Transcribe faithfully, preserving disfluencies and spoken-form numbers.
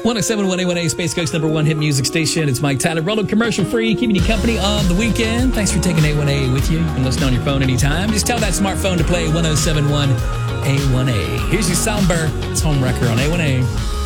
one oh seven point one A one A, Space Coast's number one hit music station. It's Mike Tyler, rolling commercial free, keeping you company on the weekend. Thanks for taking A one A with you. You can listen on your phone anytime. Just tell that smartphone to play one oh seven point one A one A. Here's your Somber. It's Home Wrecker on A one A.